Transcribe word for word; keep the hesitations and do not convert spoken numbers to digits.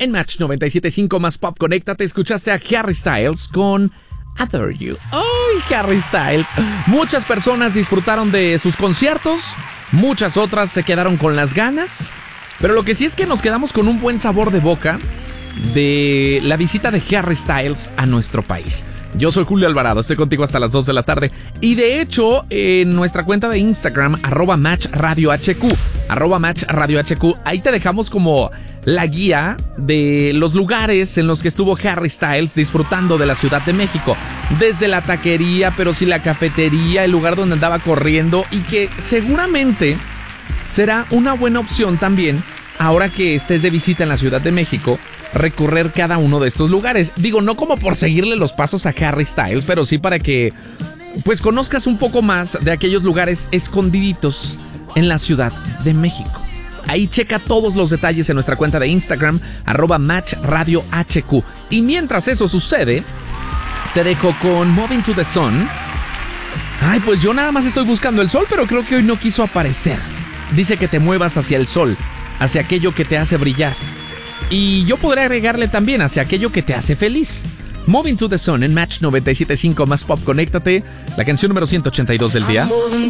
En Match noventa y siete punto cinco más Pop, conéctate. Escuchaste a Harry Styles con Adore You. ¡Ay, Harry Styles! Muchas personas disfrutaron de sus conciertos, muchas otras se quedaron con las ganas, pero lo que sí es que nos quedamos con un buen sabor de boca de la visita de Harry Styles a nuestro país. Yo soy Julio Alvarado, estoy contigo hasta las dos de la tarde. Y de hecho, en nuestra cuenta de Instagram, arroba Match Radio H Q, arroba Match Radio H Q, ahí te dejamos como la guía de los lugares en los que estuvo Harry Styles disfrutando de la Ciudad de México. Desde la taquería, pero sí la cafetería, el lugar donde andaba corriendo, y que seguramente será una buena opción también, ahora que estés de visita en la Ciudad de México, recorrer cada uno de estos lugares. Digo, no como por seguirle los pasos a Harry Styles, pero sí para que pues conozcas un poco más de aquellos lugares escondiditos en la Ciudad de México. Ahí checa todos los detalles en nuestra cuenta de Instagram, arroba Match Radio H Q. Y mientras eso sucede, te dejo con Moving to the Sun. Ay, pues yo nada más estoy buscando el sol, pero creo que hoy no quiso aparecer. Dice que te muevas hacia el sol, hacia aquello que te hace brillar. Y yo podré agregarle también hacia aquello que te hace feliz. Moving to the Sun en Match noventa y siete punto cinco más Pop, conéctate. La canción número ciento ochenta y dos del día.